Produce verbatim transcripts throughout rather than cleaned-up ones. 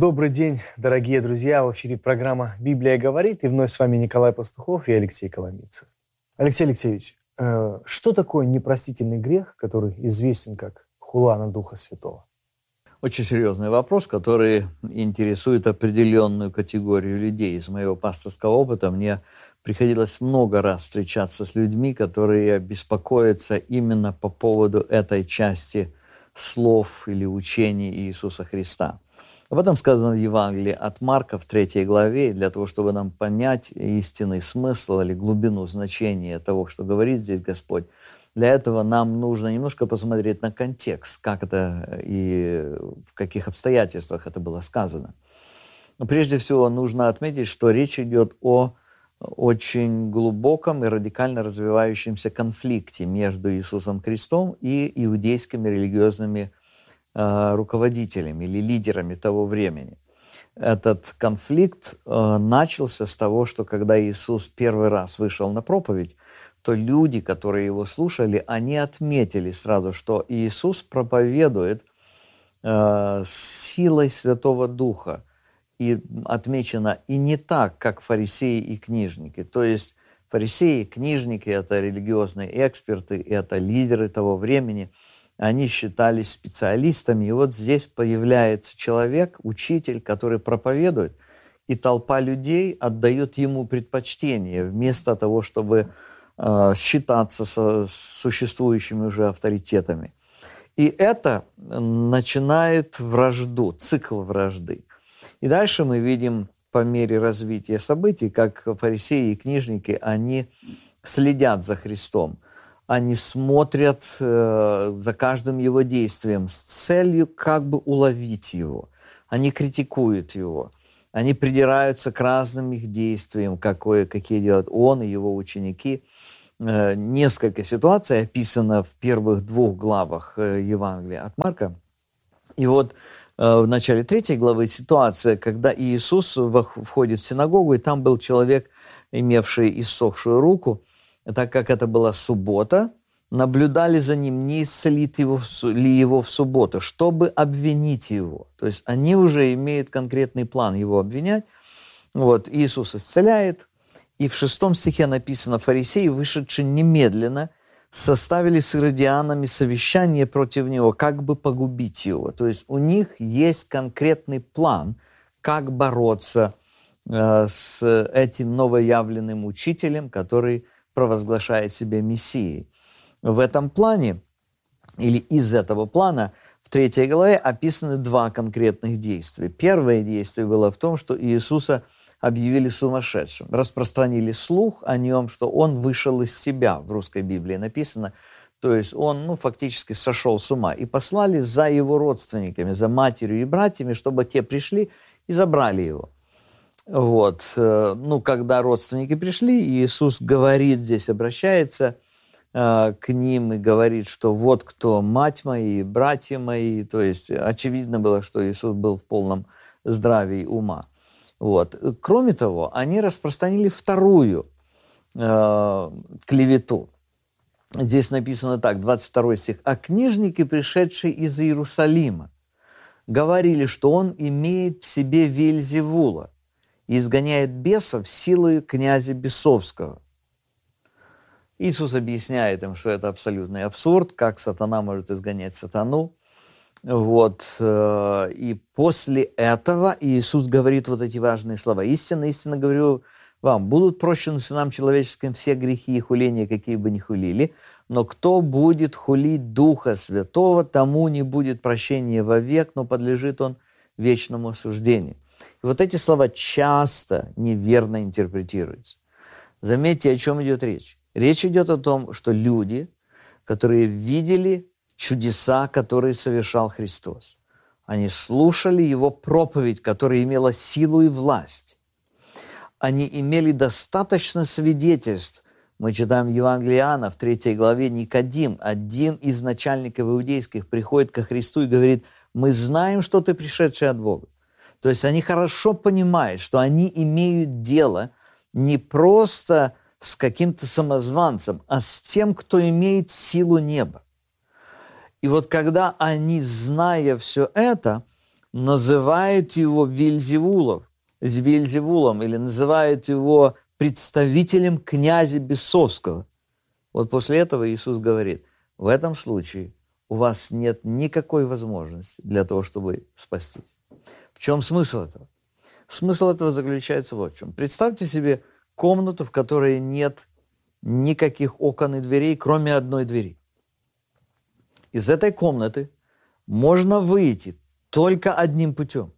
Добрый день, дорогие друзья. В эфире программа «Библия говорит». И вновь с вами Николай Пастухов и Алексей Коломийцев. Алексей Алексеевич, э, что такое непростительный грех, который известен как хула на Духа Святого? Очень серьезный вопрос, который интересует определенную категорию людей. Из моего пасторского опыта мне приходилось много раз встречаться с людьми, которые беспокоятся именно по поводу этой части слов или учений Иисуса Христа. Об этом сказано в Евангелии от Марка в третьей главе, и для того, чтобы нам понять истинный смысл или глубину значения того, что говорит здесь Господь, для этого нам нужно немножко посмотреть на контекст, как это и в каких обстоятельствах это было сказано. Но прежде всего нужно отметить, что речь идет о очень глубоком и радикально развивающемся конфликте между Иисусом Христом и иудейскими религиозными э, руководителями или лидерами того времени. Этот конфликт э, начался с того, что когда Иисус первый раз вышел на проповедь, то люди, которые его слушали, они отметили сразу, что Иисус проповедует э, силой Святого Духа. И отмечено и не так, как фарисеи и книжники. То есть фарисеи, книжники – это религиозные эксперты, это лидеры того времени. Они считались специалистами. И вот здесь появляется человек, учитель, который проповедует, и толпа людей отдает ему предпочтение вместо того, чтобы э, считаться со существующими уже авторитетами. И это начинает вражду, цикл вражды. И дальше мы видим по мере развития событий, как фарисеи и книжники, они следят за Христом. Они смотрят э, за каждым его действием с целью как бы уловить его. Они критикуют его. Они придираются к разным их действиям, какое, какие делают он и его ученики. Э, несколько ситуаций описано в первых двух главах э, Евангелия от Марка. И вот в начале третьей главы ситуация, когда Иисус входит в синагогу, и там был человек, имевший иссохшую руку. Так как это была суббота, наблюдали за ним, не исцелит его, ли его в субботу, чтобы обвинить его. То есть они уже имеют конкретный план его обвинять. Вот, Иисус исцеляет, и в шестом стихе написано: «Фарисеи, вышедшие немедленно, составили с иродианами совещание против него, как бы погубить его». То есть у них есть конкретный план, как бороться э, с этим новоявленным учителем, который провозглашает себя Мессией. В этом плане, или из этого плана, в третьей главе описаны два конкретных действия. Первое действие было в том, что Иисуса объявили сумасшедшим, распространили слух о нем, что он вышел из себя, в русской Библии написано, то есть он ну, фактически сошел с ума, и послали за его родственниками, за матерью и братьями, чтобы те пришли и забрали его. Вот. Ну, когда родственники пришли, Иисус говорит здесь, обращается э, к ним и говорит, что вот кто мать мои, братья мои, то есть очевидно было, что Иисус был в полном здравии ума. Вот. Кроме того, они распространили вторую э, клевету. Здесь написано так, двадцать второй стих. «А книжники, пришедшие из Иерусалима, говорили, что он имеет в себе Вельзевула и изгоняет бесов силою князя бесовского». Иисус объясняет им, что это абсолютный абсурд, как сатана может изгонять сатану. Вот. И после этого Иисус говорит вот эти важные слова. «Истинно, истинно говорю вам, будут прощены сынам человеческим все грехи и хуления, какие бы ни хулили, но кто будет хулить Духа Святого, тому не будет прощения вовек, но подлежит он вечному осуждению». И вот эти слова часто неверно интерпретируются. Заметьте, о чем идет речь. Речь идет о том, что люди, которые видели чудеса, которые совершал Христос. Они слушали Его проповедь, которая имела силу и власть. Они имели достаточно свидетельств. Мы читаем Евангелие Иоанна в третьей главе, Никодим, один из начальников иудейских, приходит ко Христу и говорит: «Мы знаем, что ты пришедший от Бога». То есть они хорошо понимают, что они имеют дело не просто с каким-то самозванцем, а с тем, кто имеет силу неба. И вот когда они, зная все это, называют его Вельзевулов, Вельзевулом, или называют его представителем князя Бесовского. Вот после этого Иисус говорит: в этом случае у вас нет никакой возможности для того, чтобы спастись. В чем смысл этого? Смысл этого заключается вот в чем. Представьте себе комнату, в которой нет никаких окон и дверей, кроме одной двери. Из этой комнаты можно выйти только одним путем.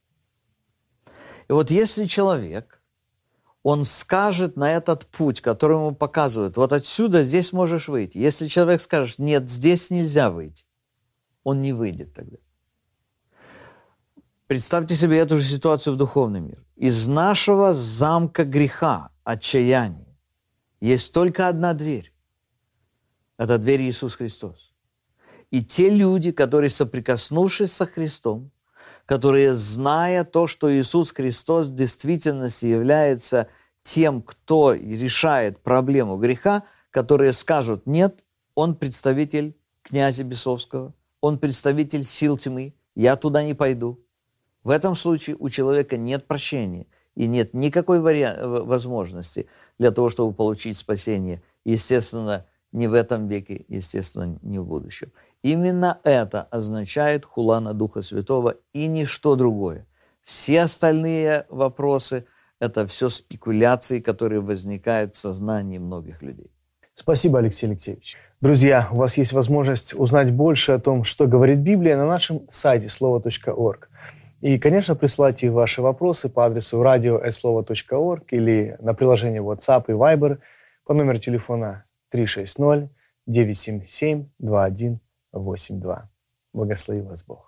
И вот если человек, он скажет на этот путь, который ему показывают: вот отсюда, здесь можешь выйти. Если человек скажет: нет, здесь нельзя выйти, он не выйдет тогда. Представьте себе эту же ситуацию в духовный мир. Из нашего замка греха, отчаяния, есть только одна дверь. Это дверь Иисус Христос. И те люди, которые, соприкоснувшись со Христом, которые, зная то, что Иисус Христос в действительности является тем, кто решает проблему греха, которые скажут: нет, он представитель князя Бесовского, он представитель сил тьмы, я туда не пойду. В этом случае у человека нет прощения и нет никакой вари... возможности для того, чтобы получить спасение. Естественно, не в этом веке, естественно, не в будущем. Именно это означает хула на Духа Святого и ничто другое. Все остальные вопросы – это все спекуляции, которые возникают в сознании многих людей. Спасибо, Алексей Алексеевич. Друзья, у вас есть возможность узнать больше о том, что говорит Библия, на нашем сайте слово точка орг. И, конечно, присылайте ваши вопросы по адресу радио эт слово точка орг или на приложение WhatsApp и Viber по номеру телефона три шесть ноль девять семь семь два один восемь два. Благослови вас Бог.